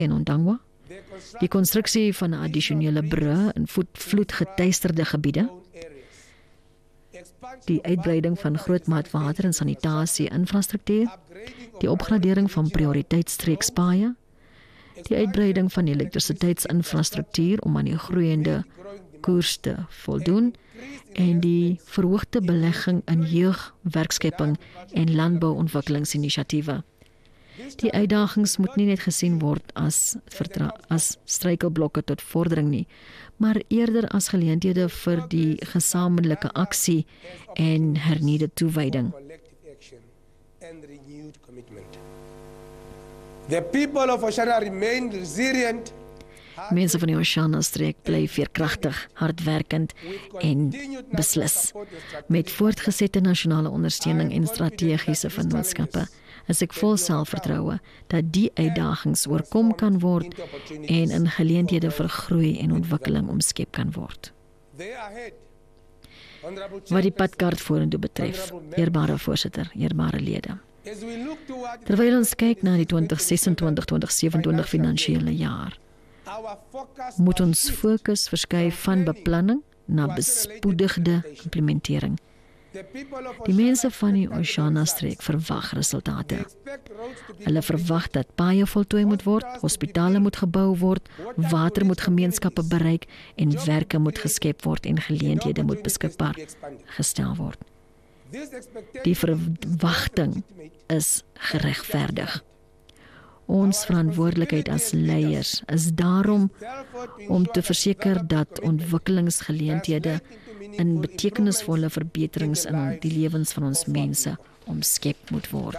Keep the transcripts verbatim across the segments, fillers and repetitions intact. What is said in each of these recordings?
en Ondangwa, die konstruksie van 'n addisionele brug in vloedgeteisterde gebiede, die uitbreiding van grootmaat water en sanitasie infrastruktuur, die opgradering van prioriteitstreekspaaie, die uitbreiding van elektrisiteitsinfrastruktuur om aan die groeiende koers te voldoen en die verhoogde belegging in jeugwerkskepping en landbouontwikkelingsinisiatiewe. Die uitdagings moet nie net gesien word as, as struikelblokke tot vordering nie, maar eerder as geleenthede vir die gesamentlike aksie en hernieude toewyding. The people of Oshana remain resilient. Mense van die Oshana-streek bly veerkragtig, hardwerkend en beslis. Met voortgesette nasionale ondersteuning en strategiese vennootskappe is ek vol selfvertroue dat die uitdagings oorkom kan word en in geleenthede vir groei en ontwikkeling omskep kan word. Wat die padkaart vorentoe betref, eerbare voorsitter, eerbare lede. Terwyl ons kyk na die twintig sesentwintig twintig sewenentwintig finansiële jaar, moet ons fokus verskuif van beplanning na bespoedigde implementering. Die mense van die Oshana-streek verwag resultate. Hulle verwag dat paaie voltooi moet word, hospitale moet gebou word, water moet gemeenskappe bereik en werke moet geskep word en geleenthede moet beskikbaar gestel word. Die verwagting is geregverdig. Ons verantwoordelikheid as leiers is daarom om te verseker dat ontwikkelingsgeleenthede in betekenisvolle verbeterings in die lewens van ons mense omskep moet word.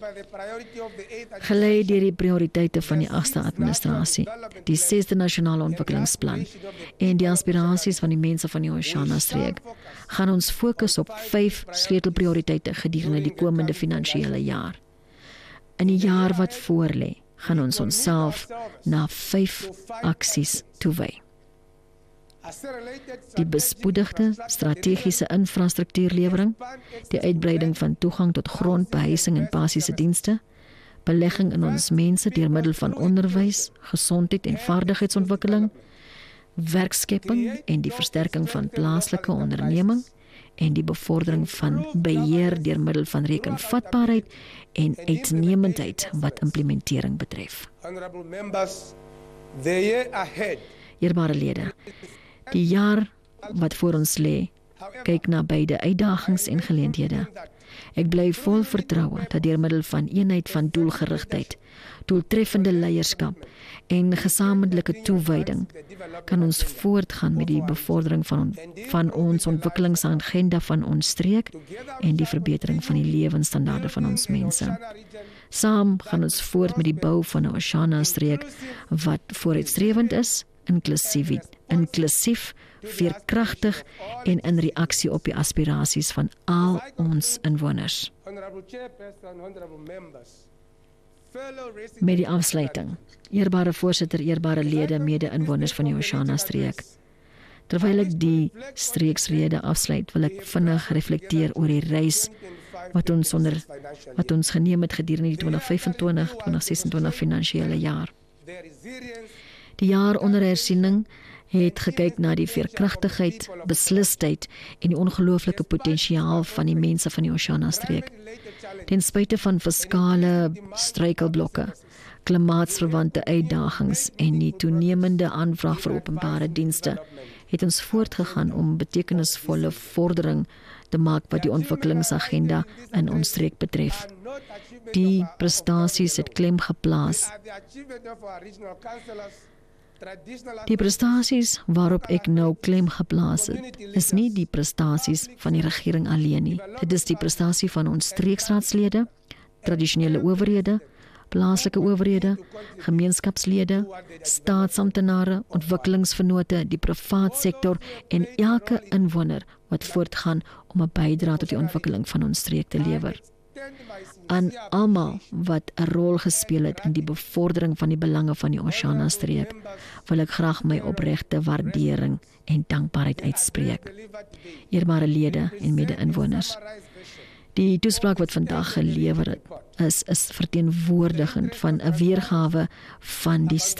Gelei deur die prioriteite van die agste administrasie, die sesde nasionale ontwikkelingsplan en die aspirasies van die mense van die Oshana-streek, gaan ons fokus op vyf sleutelprioriteite gedurende die komende finansiële jaar. In die jaar wat voorlê, gaan ons onsself na vyf aksies toewy. Die bespoedigde strategiese infrastruktuurlewering, die uitbreiding van toegang tot grond, behuising en basiese dienste, belegging in ons mense deur middel van onderwys, gesondheid en vaardigheidsontwikkeling, werkskepping en die versterking van plaaslike onderneming en die bevordering van beheer deur middel van rekenvatbaarheid en uitnemendheid wat implementering betref. Eerbare lede, die jaar wat voor ons lê, kyk na beide uitdagings en geleenthede. Ek bly vol vertroue dat deur middel van eenheid van doelgerigtheid, doeltreffende leierskap en gesamentlike toewyding kan ons voortgaan met die bevordering van, van ons ontwikkelingsagenda van ons streek en die verbetering van die lewensstandaarde van ons mense. Saam gaan ons voort met die bou van 'n Oshana-streek wat vooruitstrewend is, inklusief, inklusief, veerkragtig en in reaksie op die aspirasies van al ons inwoners. Met die afsluiting, eerbare voorsitter, eerbare lede, mede-inwoners van die Oshana-streek. Terwyl ek die streeksrede afsluit, wil ek vinnig reflekteer oor die reis wat ons onder wat ons geneem het gedurende die twintig vyfentwintig twintig sesentwintig finansiële jaar. Die jaar onder hersiening het gekyk na die veerkragtigheid, beslisheid en die ongelooflike potensiaal van die mense van die Oshana-streek. Ten spyte van fiskale struikelblokke, klimaatsverwante uitdagings en die toenemende aanvraag vir openbare dienste, het ons voortgegaan om betekenisvolle vordering te maak wat die ontwikkelingsagenda in ons streek betref. Die prestasies het klem geplaas. Die prestasies waarop ek nou klem geplaas het, is nie die prestasies van die regering alleen nie. Dit is die prestasie van ons streeksraadslede, tradisionele owerhede, plaaslike owerhede, gemeenskapslede, staatsamptenare, ontwikkelingsvennote, die privaat sektor en elke inwoner wat voortgaan om 'n bydrae tot die ontwikkeling van ons streek te lewer. Aan almal wat 'n rol gespeel het in die bevordering van die belange van die Oshana-streek, wil ek graag my opregte waardering en dankbaarheid uitspreek. Eerbare lede en mede-inwoners, Die toespraak wat vandag gelewer het, is is verteenwoordigend van 'n weergawe van die